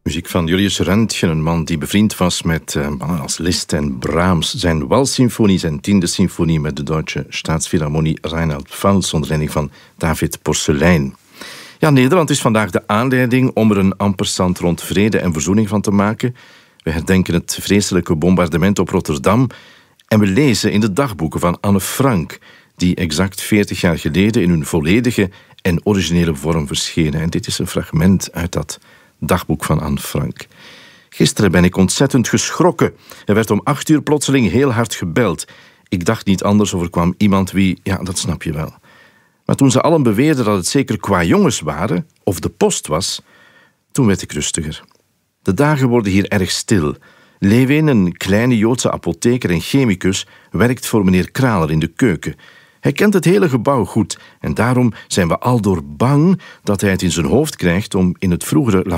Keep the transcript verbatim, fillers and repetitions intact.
Muziek van Julius Röntgen, een man die bevriend was met uh, mannen als Liszt en Brahms. Zijn walssymfonie, zijn tiende symfonie met de Duitse Staatsphilharmonie Reinhard Pfalz onder leiding van David Porcelein. Ja, Nederland is vandaag de aanleiding om er een ampersand rond vrede en verzoening van te maken. We herdenken het vreselijke bombardement op Rotterdam en we lezen in de dagboeken van Anne Frank, die exact veertig jaar geleden in hun volledige en originele vorm verschenen. En dit is een fragment uit dat dagboek van Anne Frank. Gisteren ben ik ontzettend geschrokken. Er werd om acht uur plotseling heel hard gebeld. Ik dacht niet anders, overkwam iemand wie, ja, dat snap je wel. Maar toen ze allen beweerden dat het zeker kwajongens waren, of de post was, toen werd ik rustiger. De dagen worden hier erg stil. Lewin, een kleine Joodse apotheker en chemicus, werkt voor meneer Kraler in de keuken. Hij kent het hele gebouw goed en daarom zijn we aldoor bang dat hij het in zijn hoofd krijgt om in het vroegere